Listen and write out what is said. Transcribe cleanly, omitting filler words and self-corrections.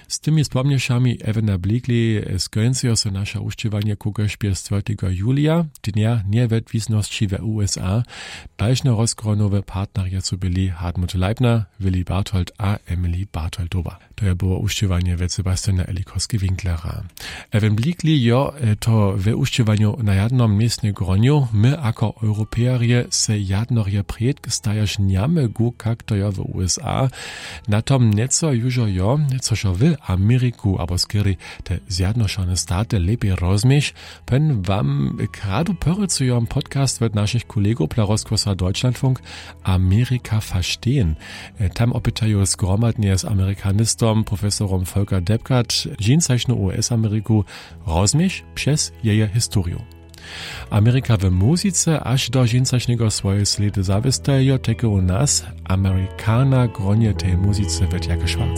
Z tymi spomnieszami Evena Blikli skończyło się nasze uszczywanie kugośpie z 4. julia, dnia niewedwisności w USA. Bajszno rozgronowe partnerjecu byli Hartmut Leibner, Willy Barthold a Emily Bartholdowa. To je było uszczywanie w Sebastiana Elikowski-Winklera. Ewen Blikli jo to w uszczywaniu na jednom miejscu groniu, my jako Europeerje se jadnorje predk stajasz niamy gu, jak to jo w USA. Na tom nieco jużo jo, coż w Ameryku, abo skiery te zjednoczone staty lepiej rozmiesz, pen wam kradu porycują podcast od naszych kolegów dla rozkosa Deutschlandfunk Amerika verstehen. Tam opytają zgromadnie z amerykanistom profesorom Volker Debkat dżinsaczną US-Ameryku rozmiesz przez jej historię. Amerika w muzyce aż do dżinsacznego swoje sledy zawistają, teke u nas Amerykana gronie tej muzyce wird jak schwarz.